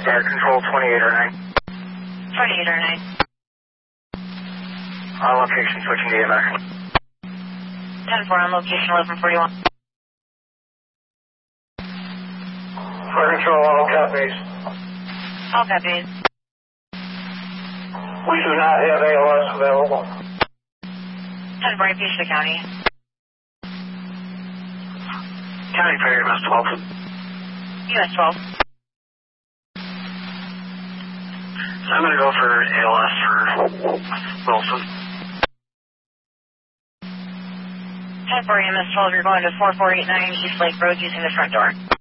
Air Control 28 or 9. 28 or 9. On location, switching to AVAC. 10-4 on location, 1141. Air Control, all copies. All copies. We do not have ALS available. 10-4, repeat to the county. County Ferry, US 12. US 12. So I'm going to go for ALS for Wilson. 10-4, EMS 12, you're going to 4489 East Lake Road using the front door.